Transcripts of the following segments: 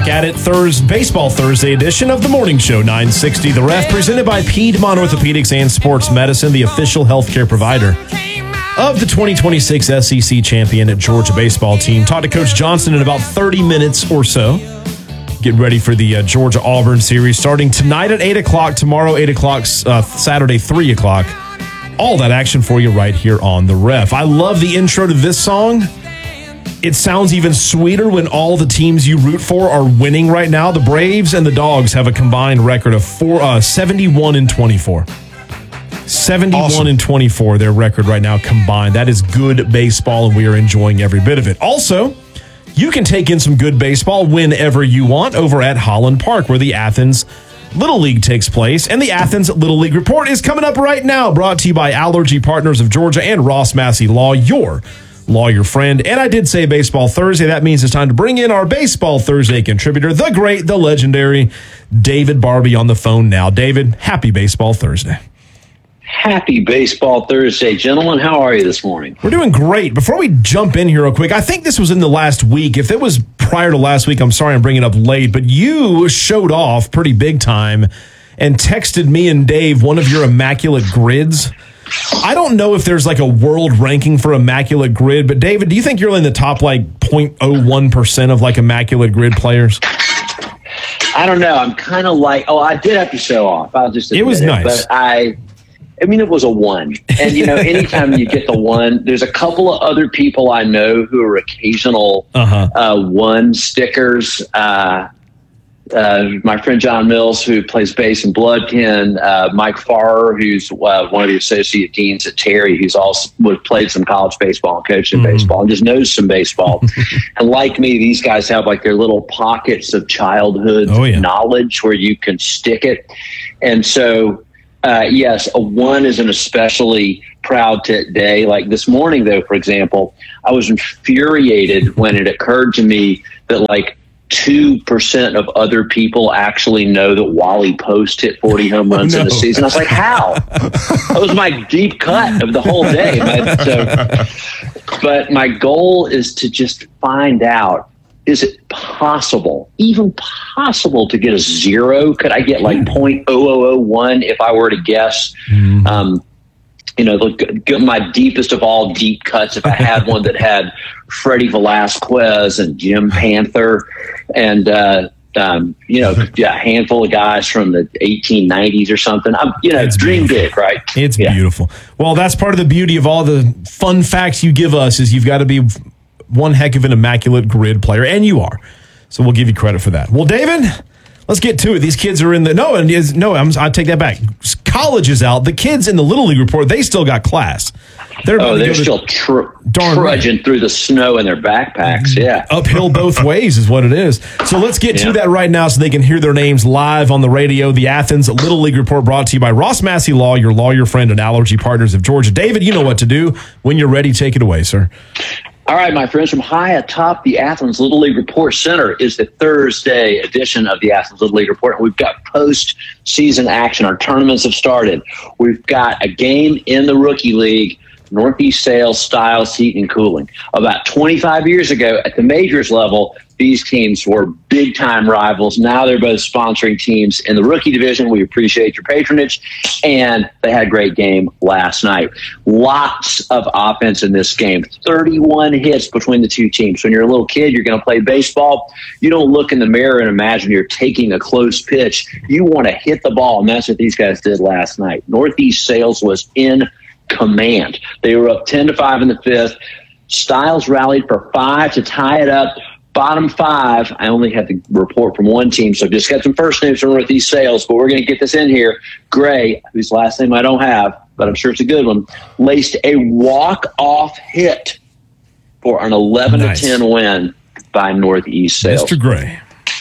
Back at it, Baseball Thursday edition of the Morning Show, 960 The Ref, presented by Piedmont Orthopedics and Sports Medicine, the official healthcare provider of the 2026 SEC champion at Georgia baseball team. Talk to Coach Johnson in about 30 minutes or so. Get ready for the Georgia-Auburn series starting tonight at 8 o'clock, tomorrow 8 o'clock, Saturday 3 o'clock. All that action for you right here on The Ref. I love the intro to this song. It sounds even sweeter when all the teams you root for are winning right now. The Braves and the Dogs have a combined record of 71-24. 71-24, their record right now combined. That is good baseball, and we are enjoying every bit of it. Also, you can take in some good baseball whenever you want over at Holland Park, where the Athens Little League takes place. And the Athens Little League Report is coming up right now, brought to you by Allergy Partners of Georgia and Ross Massey Law, your lawyer friend. And I did say Baseball Thursday. That means it's time to bring in our Baseball Thursday contributor, the great, the legendary David Barbie on the phone now. David, happy Baseball Thursday. Happy Baseball Thursday, gentlemen. How are you this morning? We're doing great. Before we jump in here real quick, I think this was in the last week. If it was prior to last week, I'm sorry I'm bringing it up late, but you showed off pretty big time and texted me and Dave one of your immaculate grids. I don't know if there's like a world ranking for immaculate grid, but David, do you think you're in the top like 0.01% of like immaculate grid players? I don't know. I'm kind of like, I did have to show off. I'll just admit it was nice. But I mean, it was a 1. And, anytime you get the 1, there's a couple of other people I know who are occasional 1 stickers. My friend John Mills, who plays bass in Bloodkin, Mike Farrer, who's one of the associate deans at Terry, who's also played some college baseball and coached in baseball and just knows some baseball. And like me, these guys have like their little pockets of childhood knowledge where you can stick it. And so, yes, a 1 is an especially proud day. Like this morning, though, for example, I was infuriated when it occurred to me that like 2% of other people actually know that Wally Post hit 40 home runs in a season. I was like, how? That was my deep cut of the whole day. But my goal is to just find out, is it possible, even possible, to get a 0? Could I get like 0.0001 if I were to guess? My deepest of all deep cuts, if I had one that had Freddie Velasquez and Jim Panther and, a handful of guys from the 1890s or something. It's dream big, right? It's beautiful. Well, that's part of the beauty of all the fun facts you give us is you've got to be one heck of an immaculate grid player, and you are. So we'll give you credit for that. Well, David, let's get to it. These kids are in the I take that back. College is out. The kids in the Little League Report, they still got class. They're still trudging through the snow in their backpacks. Yeah, uphill both ways is what it is. So let's get to that right now, so they can hear their names live on the radio. The Athens Little League Report, brought to you by Ross Massey Law, your lawyer friend and Allergy Partners of Georgia. David, you know what to do. When you're ready, take it away, sir. All right, my friends, from high atop the Athens Little League Report Center is the Thursday edition of the Athens Little League Report. We've got post-season action. Our tournaments have started. We've got a game in the Rookie League, Northeast Sales, Styles, Heating, and Cooling. About 25 years ago, at the majors level, these teams were big-time rivals. Now they're both sponsoring teams in the rookie division. We appreciate your patronage. And they had a great game last night. Lots of offense in this game. 31 hits between the two teams. When you're a little kid, you're going to play baseball. You don't look in the mirror and imagine you're taking a close pitch. You want to hit the ball, and that's what these guys did last night. Northeast Sales was in command. They were up 10-5 in the 5th. Styles rallied for 5 to tie it up. Bottom 5, I only had the report from one team, so just got some first names from Northeast Sales, but we're going to get this in here. Gray, whose last name I don't have, but I'm sure it's a good one, laced a walk-off hit for an 11-10 win by Northeast Sales. Mr. Gray.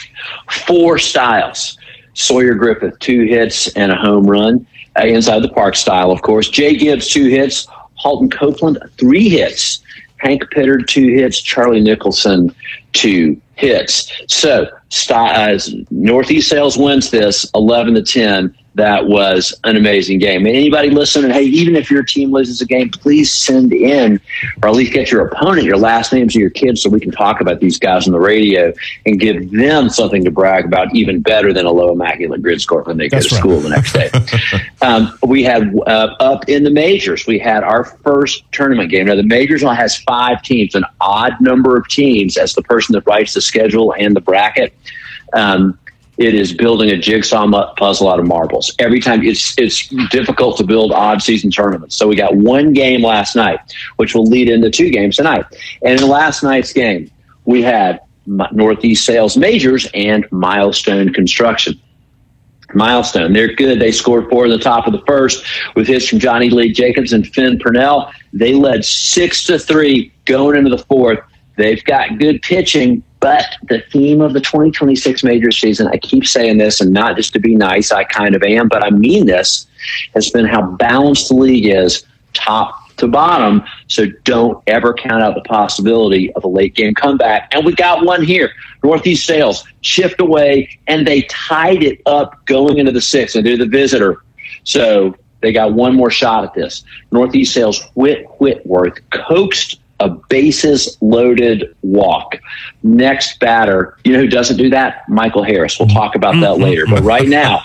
4 Styles. Sawyer Griffith, 2 hits and a home run. Inside the park style, of course. Jay Gibbs, 2 hits. Halton Copeland, 3 hits. Hank Pittard, 2 hits. Charlie Nicholson, 2 hits. So Northeast Sales wins this 11-10. that was an amazing game. And anybody listening, hey, even if your team loses a game, please send in, or at least get your opponent, your last names of your kids, so we can talk about these guys on the radio and give them something to brag about, even better than a low immaculate grid score when they go to school the next day. We had up in the majors, we had our first tournament game. Now, the majors only has 5 teams, an odd number of teams as the person that writes the schedule and the bracket. It is building a jigsaw puzzle out of marbles. Every time it's difficult to build odd season tournaments. So we got 1 game last night, which will lead into 2 games tonight. And in last night's game, we had Northeast Sales Majors and Milestone Construction. Milestone, they're good. They scored 4 in the top of the first with hits from Johnny Lee Jacobs and Finn Purnell. They led 6-3 going into the 4th. They've got good pitching, but the theme of the 2026 major season, I keep saying this, and not just to be nice, I kind of am, but I mean this, has been how balanced the league is top to bottom. So don't ever count out the possibility of a late game comeback. And we got one here. Northeast Sales chipped away, and they tied it up going into the 6th, and they're the visitor. So they got one more shot at this. Northeast Sales Whitworth coaxed a bases-loaded walk. Next batter, you know who doesn't do that? Michael Harris. We'll talk about that later. But right now,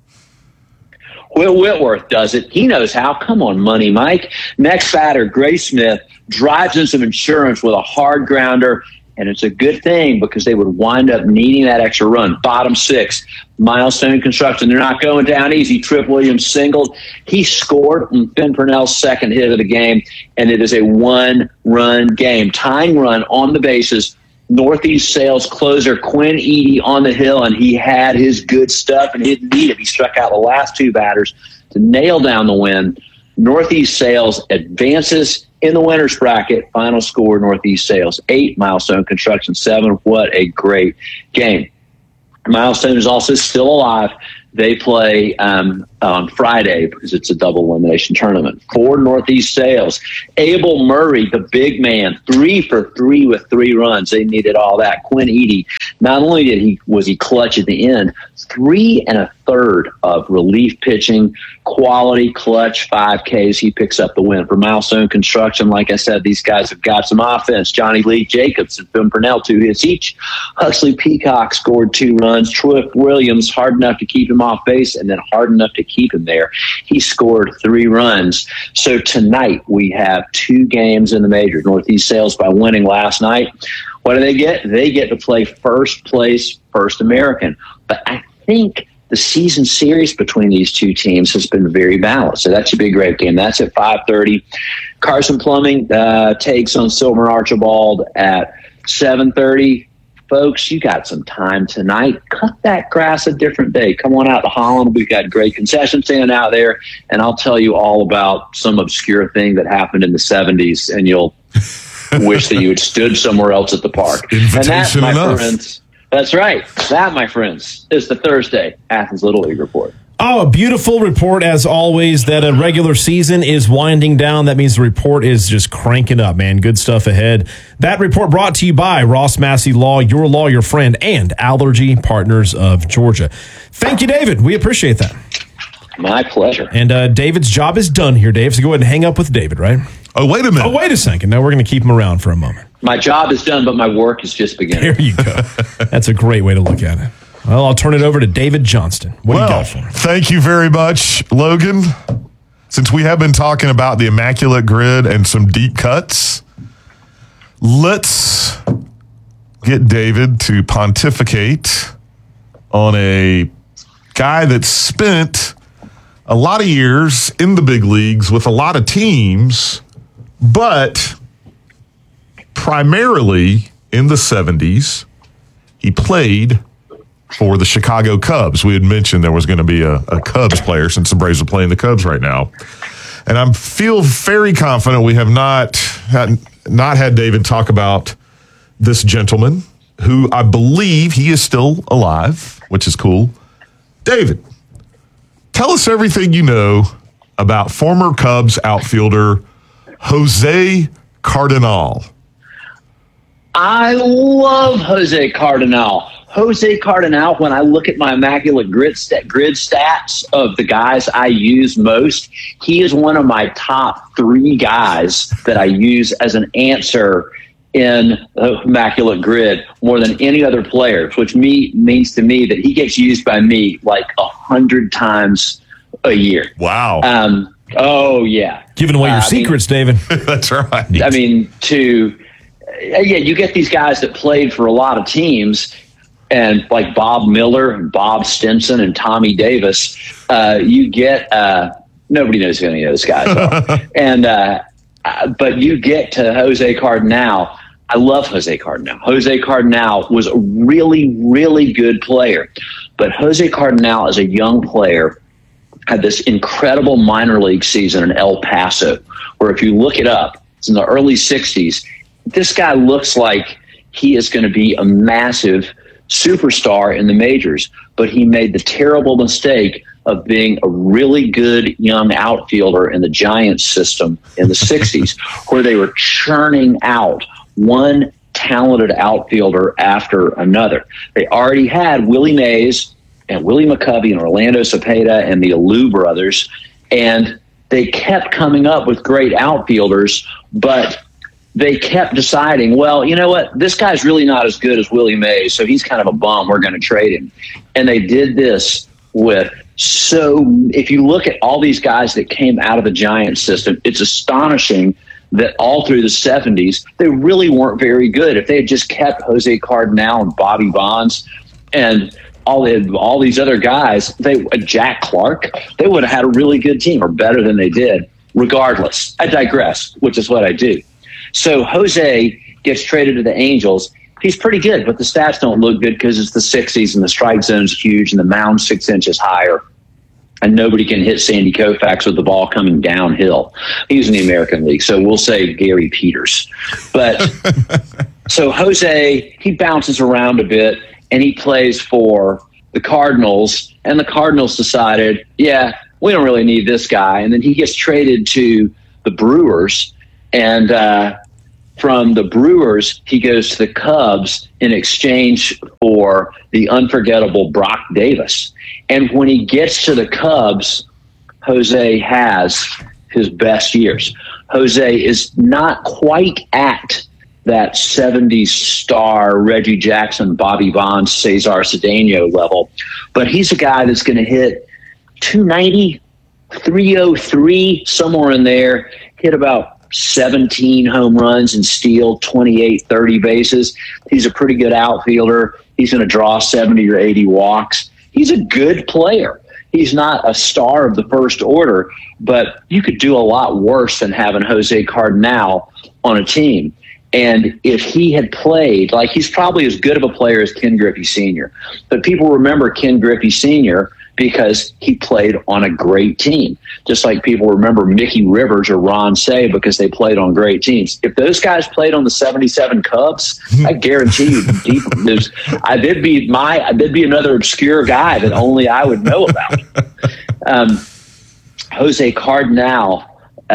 Will Whitworth does it. He knows how. Come on, Money Mike. Next batter, Gray Smith, drives in some insurance with a hard grounder, and it's a good thing because they would wind up needing that extra run. Bottom 6, Milestone Construction. They're not going down easy. Tripp Williams singled. He scored on Finn Purnell's second hit of the game, and it is a 1-run game. Tying run on the bases. Northeast Sales closer Quinn Eady on the hill, and he had his good stuff and he didn't need it. He struck out the last 2 batters to nail down the win. Northeast Sales advances in the winners bracket. Final score, Northeast Sales 8, Milestone Construction 7. What a great game. Milestone is also still alive. They play on Friday because it's a double elimination tournament. For Northeast Sales, Abel Murray, the big man, 3 for 3 with 3 runs. They needed all that. Quinn Eady, not only was he clutch at the end, 3 1/3 of relief pitching, quality clutch 5Ks. He picks up the win. For Milestone Construction, like I said, these guys have got some offense. Johnny Lee Jacobs and Finn Purnell, 2 hits each. Huxley Peacock scored 2 runs. Tripp Williams, hard enough to keep him off base and then hard enough to keep him there. He scored 3 runs. So tonight we have 2 games in the majors. Northeast Sales, by winning last night, what do they get? They get to play first place, First American. But I think the season series between these 2 teams has been very balanced. So that should be a great game. That's at 5:30. Carson Plumbing takes on Silver Archibald at 7:30. Folks, you got some time tonight. Cut that grass a different day. Come on out to Holland. We've got great concession stand out there, and I'll tell you all about some obscure thing that happened in the 70s, and you'll wish that you had stood somewhere else at the park. And that, my friends, that's right. That, my friends, is the Thursday Athens Little League Report. Oh, a beautiful report, as always, that a regular season is winding down. That means the report is just cranking up, man. Good stuff ahead. That report brought to you by Ross Massey Law, your lawyer friend, and Allergy Partners of Georgia. Thank you, David. We appreciate that. My pleasure. And David's job is done here, Dave, so go ahead and hang up with David, right? Oh, wait a minute. Oh, wait a second. No, we're going to keep him around for a moment. My job is done, but my work is just beginning. There you go. That's a great way to look at it. Well, I'll turn it over to David Johnston. What do you got for him? Thank you very much, Logan. Since we have been talking about the Immaculate Grid and some deep cuts, let's get David to pontificate on a guy that spent a lot of years in the big leagues with a lot of teams, but primarily in the 70s, he played for the Chicago Cubs. We had mentioned there was going to be a Cubs player since the Braves are playing the Cubs right now. And I feel very confident we have not had David talk about this gentleman, who I believe he is still alive, which is cool. David, tell us everything you know about former Cubs outfielder Jose Cardenal. I love Jose Cardenal. Jose Cardinal, when I look at my immaculate grid stats of the guys I use most, he is one of my top 3 guys that I use as an answer in the immaculate grid more than any other player, which means to me that he gets used by me like 100 times a year. Wow. Oh, yeah. Giving away your secrets, David. That's right. I mean, you get these guys that played for a lot of teams, and like Bob Miller and Bob Stinson and Tommy Davis, you get nobody knows who any of those guys are. And but you get to Jose Cardinal. I love Jose Cardinal. Jose Cardinal was a really, really good player. But Jose Cardinal, as a young player, had this incredible minor league season in El Paso, where if you look it up, it's in the early 60s. This guy looks like he is going to be a massive superstar in the majors, but he made the terrible mistake of being a really good young outfielder in the Giants system in the 60s, where they were churning out one talented outfielder after another. They already had Willie Mays and Willie McCovey and Orlando Cepeda and the Alou brothers, and they kept coming up with great outfielders, but they kept deciding, well, you know what, this guy's really not as good as Willie Mays, so he's kind of a bum. We're going to trade him. And they did this if you look at all these guys that came out of the Giants system, it's astonishing that all through the 70s, they really weren't very good. If they had just kept Jose Cardinal and Bobby Bonds and all these other guys, Jack Clark, they would have had a really good team, or better than they did. Regardless, I digress, which is what I do. So Jose gets traded to the Angels. He's pretty good, but the stats don't look good because it's the 60s and the strike zone's huge and the mound's 6 inches higher, and nobody can hit Sandy Koufax with the ball coming downhill. He's in the American League, so we'll say Gary Peters. But so Jose, he bounces around a bit, and he plays for the Cardinals, and the Cardinals decided, yeah, we don't really need this guy. And then he gets traded to the Brewers, and from the Brewers, he goes to the Cubs in exchange for the unforgettable Brock Davis. And when he gets to the Cubs, Jose has his best years. Jose is not quite at that 70s star Reggie Jackson, Bobby Bonds, Cesar Cedeno level, but he's a guy that's going to hit 290, 303, somewhere in there, hit about 17 home runs and steal 28, 30 bases. He's a pretty good outfielder. He's going to draw 70 or 80 walks. He's a good player. He's not a star of the first order, but you could do a lot worse than having Jose Cardinal on a team. And if he had played, like, he's probably as good of a player as Ken Griffey Sr., but people remember Ken Griffey Sr. because he played on a great team, just like people remember Mickey Rivers or Ron Say because they played on great teams. If those guys played on the 77 Cubs, I guarantee you there'd be another obscure guy that only I would know about. Jose Cardinal,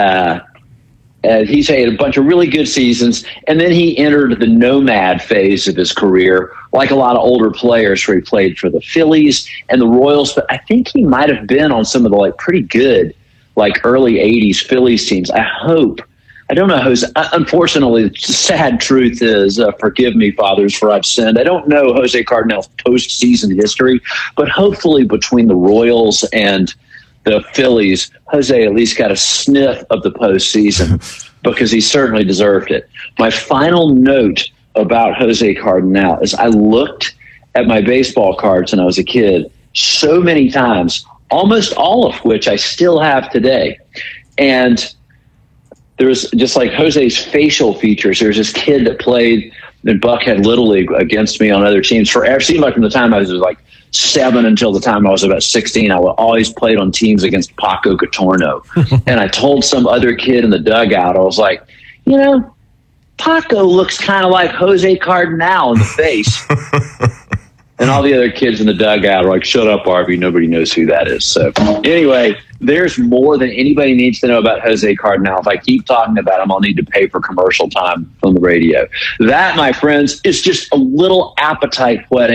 he's had a bunch of really good seasons, and then he entered the nomad phase of his career, like a lot of older players, where he played for the Phillies and the Royals. But I think he might have been on some of the pretty good, early 80s Phillies teams. I don't know, Jose. Unfortunately, the sad truth is, forgive me, fathers, for I've sinned. I don't know Jose Cardinal's postseason history, but hopefully between the Royals and the Phillies, Jose at least got a sniff of the postseason because he certainly deserved it. My final note about Jose Cardinal is I looked at my baseball cards when I was a kid so many times, almost all of which I still have today. And there's just like Jose's facial features. There's this kid that played in Buckhead Little League against me on other teams forever. It seemed like from the time I was 7 until the time I was about 16, I always played on teams against Paco Gatorno. And I told some other kid in the dugout, I was like, Paco looks kind of like Jose Cardinal in the face. And all the other kids in the dugout are like, shut up, Harvey. Nobody knows who that is. So anyway, there's more than anybody needs to know about Jose Cardinal. If I keep talking about him, I'll need to pay for commercial time on the radio. That, my friends, is just a little appetite whetting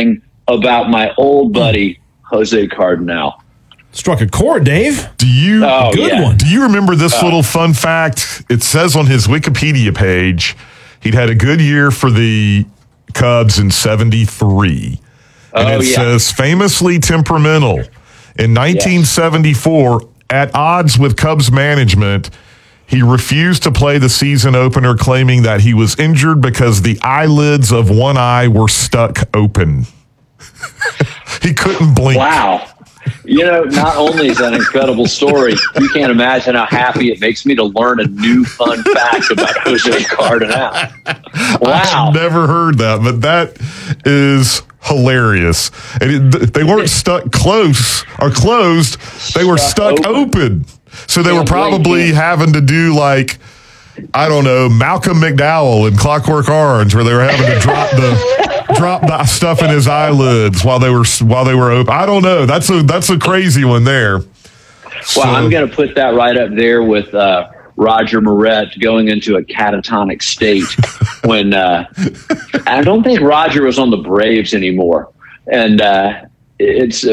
about my old buddy, Jose Cardinal. Struck a chord, Dave. Do you Good one. Do you remember this little fun fact? It says on his Wikipedia page, he'd had a good year for the Cubs in 73. And says famously temperamental. In 1974, at odds with Cubs management, he refused to play the season opener, claiming that he was injured because the eyelids of one eye were stuck open. He couldn't blink. Wow. Not only is that an incredible story, you can't imagine how happy it makes me to learn a new fun fact about Jose Cardinal. Wow. I've never heard that, but that is hilarious. And they weren't stuck close or closed. They were stuck open. So they were probably having to do like, I don't know, Malcolm McDowell in Clockwork Orange, where they were having to drop the stuff in his eyelids while they were open. I don't know. That's a crazy one there. Well, I'm going to put that right up there with Roger Moret going into a catatonic state when I don't think Roger was on the Braves anymore. And there's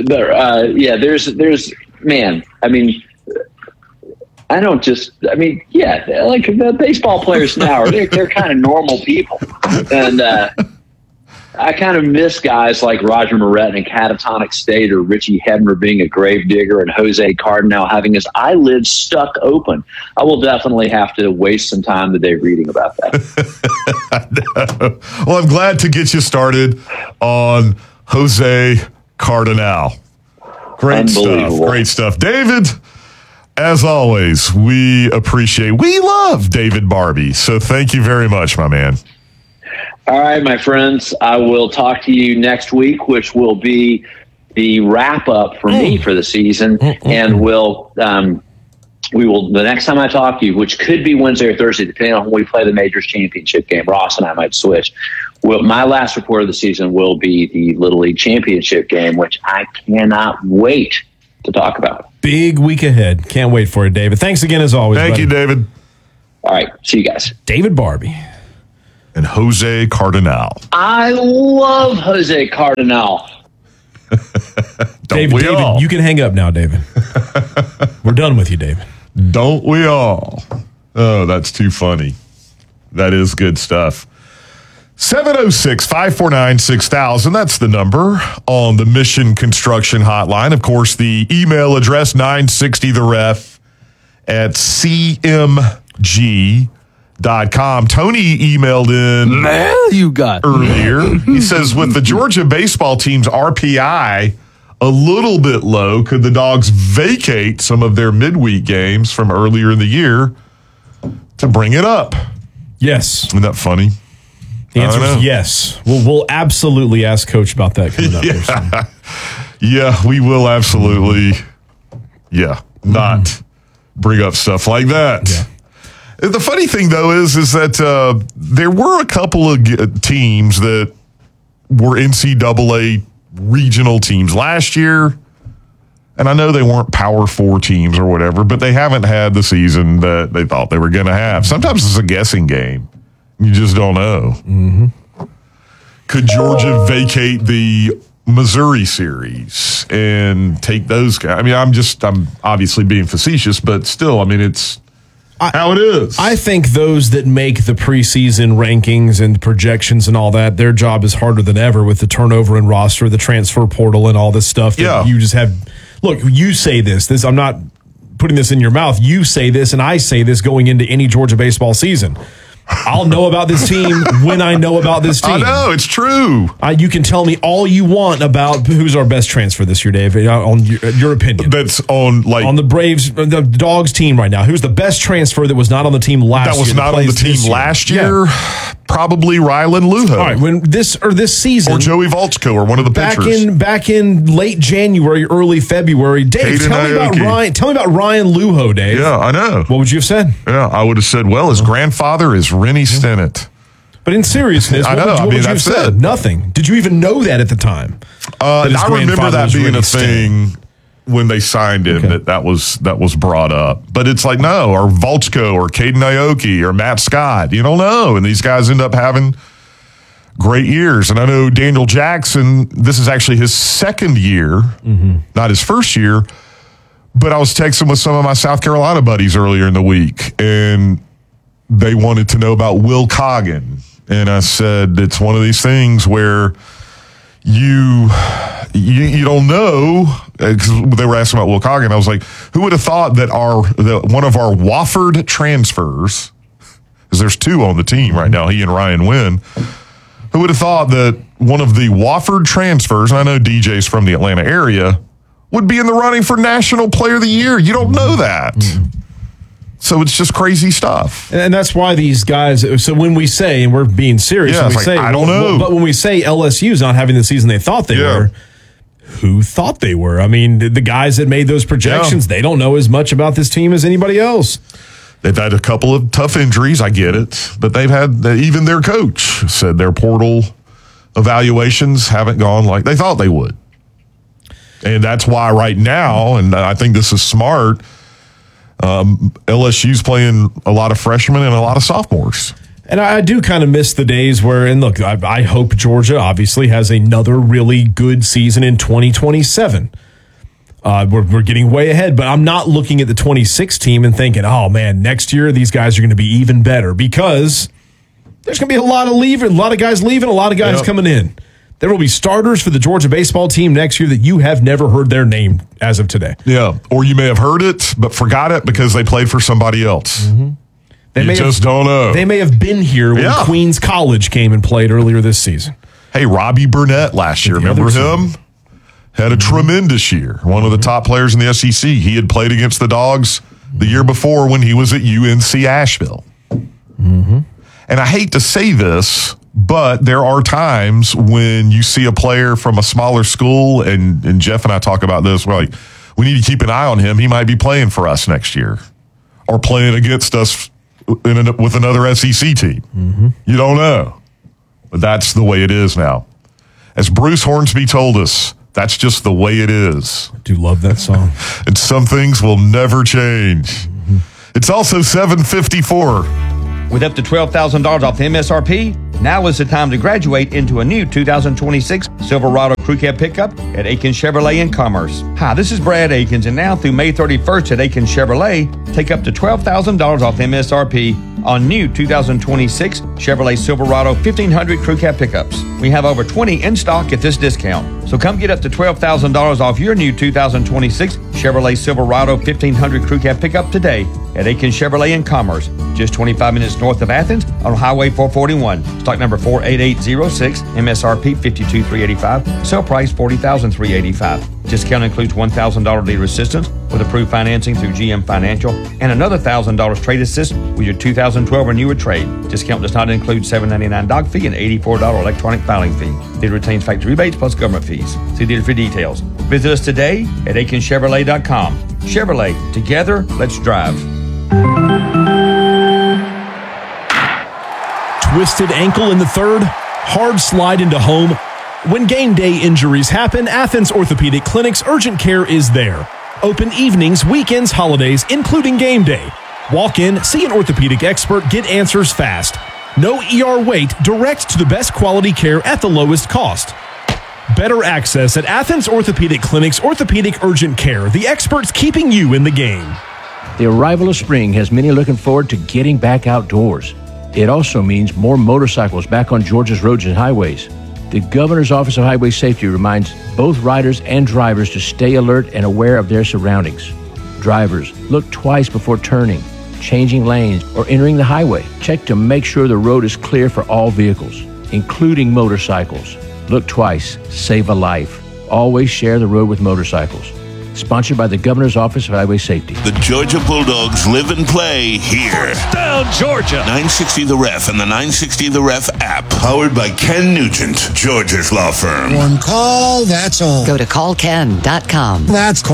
man. I mean, like the baseball players now they're kind of normal people, and I kind of miss guys like Roger Moret in a catatonic state, or Richie Hebner being a gravedigger, and Jose Cardinal having his eyelids stuck open. I will definitely have to waste some time today reading about that. Well, I'm glad to get you started on Jose Cardinal. Great stuff. David, as always, we love David Barbie. So thank you very much, my man. All right, my friends, I will talk to you next week, which will be the wrap up for me for the season. And we will, the next time I talk to you, which could be Wednesday or Thursday, depending on when we play the Majors Championship game, Ross and I might switch. My last report of the season will be the Little League Championship game, which I cannot wait to talk about. Big week ahead. Can't wait for it, David. Thanks again, as always. Thank you, David. All right. See you guys. David Barbie. And Jose Cardinal. I love Jose Cardinal. David, you can hang up now, David. We're done with you, David. Don't we all? Oh, that's too funny. That is good stuff. 706-549-6000. That's the number on the Mission Construction Hotline. Of course, the email address 960theref@cmg.com. Tony emailed in earlier. He says, with the Georgia baseball team's RPI a little bit low, could the Dogs vacate some of their midweek games from earlier in the year to bring it up? Yes. Isn't that funny? The answer is yes. We'll absolutely ask Coach about that coming up. Yeah, we will absolutely, not bring up stuff like that. Yeah. The funny thing, though, is that there were a couple of teams that were NCAA regional teams last year, and I know they weren't Power 4 teams or whatever, but they haven't had the season that they thought they were going to have. Sometimes it's a guessing game. You just don't know. Mm-hmm. Could Georgia vacate the Missouri series and take those guys? I mean, I'm obviously being facetious, but still, I mean, it's how it is. I think those that make the preseason rankings and projections and all that, their job is harder than ever with the turnover in roster, the transfer portal, and all this stuff. That you just have. Look, you say this. I'm not putting this in your mouth. You say this, and I say this going into any Georgia baseball seaon. I'll know about this team when I know about this team. I know, it's true. You can tell me all you want about who's our best transfer this year, Dave, on your opinion. That's on the Braves, the Dogs team right now. Who's the best transfer that was not on the team last year? That was not on the team last year? Yeah. Probably Rylan Lujo. All right, when this season, or Joey Volchko, or one of the pitchers. Back in late January, early February, Dave, tell me about Ryan Lujo, Dave. Yeah, I know. What would you have said? Yeah, I would have said, his grandfather is Rennie Stennett. But in seriousness, what would you have said? Nothing. Did you even know that at the time? I remember that being a thing when they signed him, that was brought up. But it's like, no, or Volchko or Caden Aoki or Matt Scott. You don't know. And these guys end up having great years. And I know Daniel Jackson, this is actually his second year, not his first year, but I was texting with some of my South Carolina buddies earlier in the week, and they wanted to know about Will Coggin. And I said, it's one of these things where you don't know, because they were asking about Will Coggin. I was like, who would have thought that one of our Wofford transfers, because there's two on the team right now, he and Ryan Wynn, who would have thought that one of the Wofford transfers, and I know DJ's from the Atlanta area, would be in the running for National Player of the Year? You don't know that. So it's just crazy stuff. And that's why these guys, so when we say, and we're being serious, when we say, I don't know. But when we say LSU's not having the season they thought they were, who thought they were? I mean, the guys that made those projections, they don't know as much about this team as anybody else. They've had a couple of tough injuries, I get it. But they've had, even their coach said their portal evaluations haven't gone like they thought they would. And that's why right now, and I think this is smart, LSU's playing a lot of freshmen and a lot of sophomores. And I do kind of miss the days where, and look, I hope Georgia obviously has another really good season in 2027. We're getting way ahead, but I'm not looking at the 26 team and thinking, oh man, next year these guys are going to be even better, because there's going to be a lot of guys leaving, a lot of guys coming in. There will be starters for the Georgia baseball team next year that you have never heard their name as of today. Yeah, or you may have heard it, but forgot it because they played for somebody else. You just don't know. They may have been here when Queens College came and played earlier this season. Hey, Robbie Burnett last year, remember him? Had a tremendous year. One of the top players in the SEC. He had played against the Dogs the year before when he was at UNC Asheville. And I hate to say this, but there are times when you see a player from a smaller school, and Jeff and I talk about this, we're like, we need to keep an eye on him. He might be playing for us next year or playing against us with another SEC team. You don't know. But that's the way it is now. As Bruce Hornsby told us, that's just the way it is. I do love that song. And some things will never change. It's also 7:54. With up to $12,000 off the MSRP, now is the time to graduate into a new 2026 Silverado Crew Cab pickup at Aikens Chevrolet in Commerce. Hi, this is Brad Aikens, and now through May 31st at Aikens Chevrolet, take up to $12,000 off the MSRP on new 2026 Chevrolet Silverado 1500 Crew Cab pickups. We have over 20 in stock at this discount. So come get up to $12,000 off your new 2026 Chevrolet Silverado 1500 Crew Cab pickup today at Aikens Chevrolet in Commerce, just 25 minutes north of Athens on Highway 441. Stock number 48806, MSRP $52,385, sale price $40,385. Discount includes $1,000 dealer assistance with approved financing through GM Financial and another $1,000 trade assist with your 2012 or newer trade. Discount does not include $7.99 doc fee and $84 electronic filing fee. Dealer retains factory rebates plus government fees. See dealer for details. Visit us today at AikenChevrolet.com. Chevrolet, together, let's drive. Twisted ankle in the third, hard slide into home. When game day injuries happen, Athens Orthopedic Clinic's urgent care is there. Open evenings, weekends, holidays, including game day. Walk in, see an orthopedic expert, get answers fast. No ER wait, direct to the best quality care at the lowest cost. Better access at Athens Orthopedic Clinic's Orthopedic Urgent Care, the experts keeping you in the game. The arrival of spring has many looking forward to getting back outdoors. It also means more motorcycles back on Georgia's roads and highways. The Governor's Office of Highway Safety reminds both riders and drivers to stay alert and aware of their surroundings. Drivers, look twice before turning, changing lanes, or entering the highway. Check to make sure the road is clear for all vehicles, including motorcycles. Look twice, save a life. Always share the road with motorcycles. Sponsored by the Governor's Office of Highway Safety. The Georgia Bulldogs live and play here. Down Georgia. 960 The Ref and the 960 The Ref app. Powered by Ken Nugent, Georgia's law firm. One call, that's all. Go to callken.com. That's